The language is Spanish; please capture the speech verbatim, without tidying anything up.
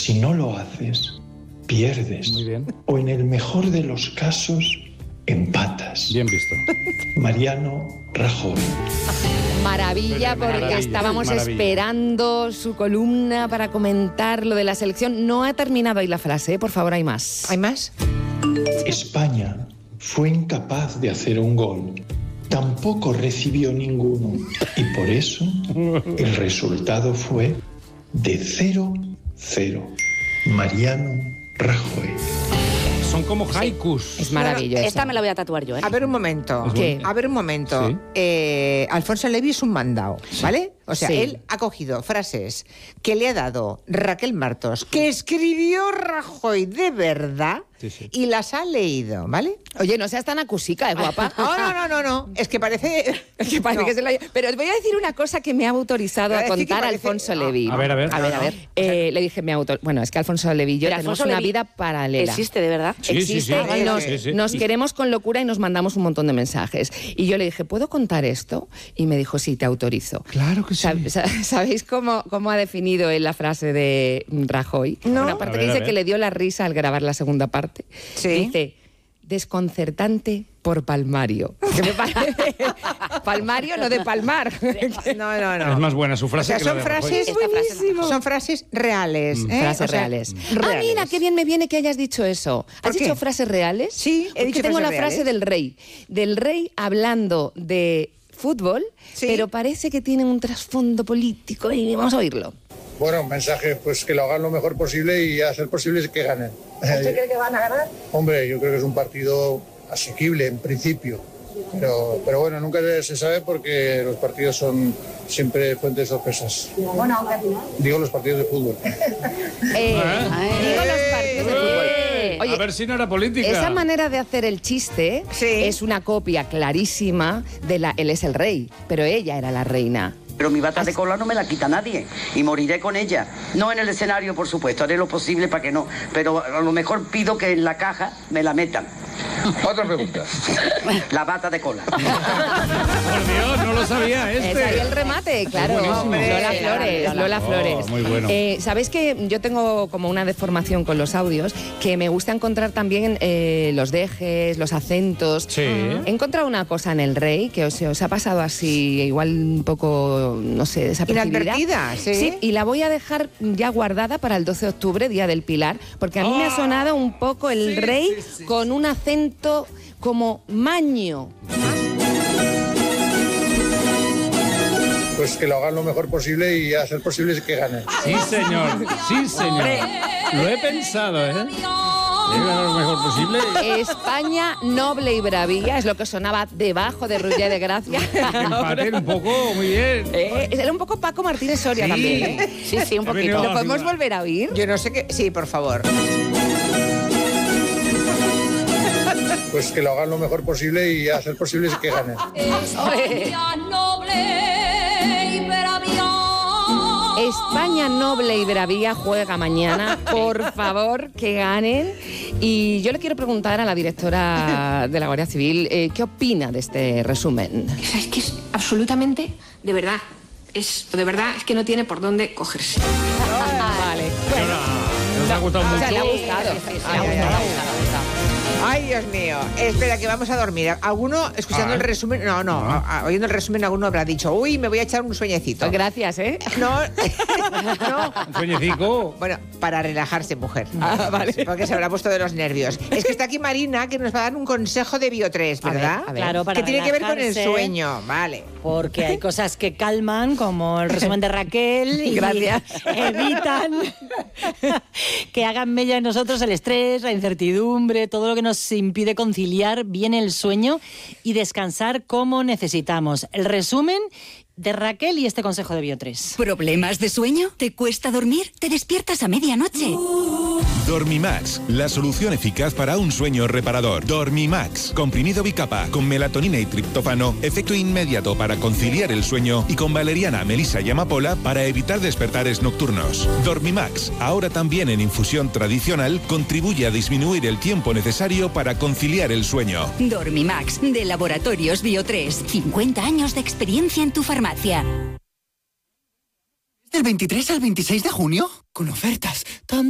Si no lo haces, pierdes. Muy bien. O en el mejor de los casos, empatas. Bien visto. Mariano Rajoy. Maravilla, porque Maravilla, estábamos maravilla. esperando su columna para comentar lo de la selección. No ha terminado ahí la frase, ¿eh? Por favor, hay más. ¿Hay más? España fue incapaz de hacer un gol. Tampoco recibió ninguno. Y por eso el resultado fue de cero cero. Mariano Rajoy. Son como haikus. Es maravilloso. Esta me la voy a tatuar yo, ¿eh? A ver un momento. Es ¿Qué? bonito. A ver un momento. Sí. Eh, Alfonso Levi es un mandado, ¿vale? O sea, Sí. él ha cogido frases que le ha dado Raquel Martos, que escribió Rajoy de verdad, Sí, sí. y las ha leído, ¿vale? Oye, no seas tan acusica, ¿eh, guapa? No, no, no, no, no. Es que parece... Que parece No. que se lo haya- Pero os voy a decir una cosa que me ha autorizado Voy a a decir que contar parece- Alfonso Ah, Levi. a ver, a ver. A ver, a ver. Eh, le dije, me auto... Bueno, es que Alfonso Levi y yo Pero tenemos Alfonso una Levi vida paralela. ¿Existe de verdad? Sí, sí, Existe sí. y nos, Sí, sí. nos Y- queremos con locura y nos mandamos un montón de mensajes. Y yo le dije, ¿puedo contar esto? Y me dijo, sí, te autorizo. Claro que sí. Sab- sa- ¿Sabéis cómo, cómo ha definido él la frase de Rajoy? No. Una parte A que ver, a dice ver. que le dio la risa al grabar la segunda parte. Sí. Dice, desconcertante por palmario. Que me parece... Palmario, no de palmar. No, no, no. Es más buena su O frase sea, que la son de Rajoy. frases, Esta frase buenísimo. son frases reales. ¿eh? Frases O sea, reales. Ah, reales. mira, qué bien me viene que hayas dicho eso. ¿Por ¿Has qué? dicho frases reales? Sí, he Porque dicho tengo la frases frase reales. del rey. Del rey hablando de fútbol, Sí. pero parece que tiene un trasfondo político y vamos a oírlo. Bueno, un mensaje, pues que lo hagan lo mejor posible y a ser posible que ganen. ¿Usted cree que van a ganar? Hombre, yo creo que es un partido asequible en principio, pero, pero bueno, nunca se sabe porque los partidos son siempre fuente de sorpresas. Digo los partidos de fútbol. Eh, Ah. digo los partidos de fútbol. Oye, a ver si no era política. esa manera de hacer el chiste Sí. es una copia clarísima de la... Él es el rey, pero ella era la reina. Pero mi bata de cola no me la quita nadie y moriré con ella. No en el escenario, por supuesto, haré lo posible para que no, pero a lo mejor pido que en la caja me la metan. Otra pregunta. La bata de cola. Por Dios, no lo sabía este. Es ahí el remate, claro. buenísimo. Lola Hombre, Flores, Lola. Lola Oh, Flores. muy bueno. Eh, Sabéis que yo tengo como una deformación con los audios, que me gusta encontrar también eh, los dejes, los acentos. Sí. He encontrado una cosa en El Rey que os, os ha pasado así, igual un poco, no sé, desapercibida. Inadvertida, sí. Sí, y la voy a dejar ya guardada para el doce de octubre, Día del Pilar, porque a mí me ha sonado un poco El Rey con un acento como maño. Pues que lo hagan lo mejor posible y a ser posible que ganen. Sí, señor. Sí, señor. Lo he pensado, ¿eh? Diga lo mejor posible. España noble y bravía, es lo que sonaba debajo de Ruller de Gracia. Empaten un poco, muy bien. Eh, era un poco Paco Martínez Soria Sí. también, ¿eh? Sí, sí, un He venido poquito. ¿Lo podemos figura. volver a oír? Yo no sé qué... Sí, por favor. Pues que lo hagan lo mejor posible y a ser posible que ganen. España noble y bravía juega mañana. Por favor, que ganen. Y yo le quiero preguntar a la directora de la Guardia Civil, eh, ¿qué opina de este resumen? Es que es absolutamente, de verdad, es de verdad, es que no tiene por dónde cogerse. Vale. Bueno, nos ha gustado O mucho. sea, le ha gustado. Ay, ay, ay. Ay, Dios mío. Espera, que vamos a dormir. ¿Alguno, escuchando Ah. el resumen, no, no, Ah. a- a- oyendo el resumen, alguno habrá dicho, uy, me voy a echar un sueñecito? Gracias, ¿eh? No, no. Un sueñecico. Bueno, para relajarse, mujer. Ah, vale. Porque se habrá puesto de los nervios. Es que está aquí Marina, que nos va a dar un consejo de Bio tres, A ver, ¿verdad? a ver. Claro, para que tiene que ver con el relajarse, sueño, vale. Porque hay cosas que calman, como el resumen de Raquel, y Gracias. evitan que hagan mella en nosotros el estrés, la incertidumbre, todo lo que nos impide conciliar bien el sueño y descansar como necesitamos. El resumen de Raquel y este consejo de Bio tres. ¿Problemas de sueño? ¿Te cuesta dormir? ¿Te despiertas a medianoche? Dormimax, la solución eficaz para un sueño reparador. Dormimax, comprimido bicapa con melatonina y triptófano, efecto inmediato para conciliar el sueño y con valeriana, melisa y amapola para evitar despertares nocturnos. Dormimax, ahora también en infusión tradicional, contribuye a disminuir el tiempo necesario para conciliar el sueño. Dormimax, de Laboratorios Bio tres. cincuenta años de experiencia en tu farmacia. Del veintitrés al veintiséis de junio, con ofertas tan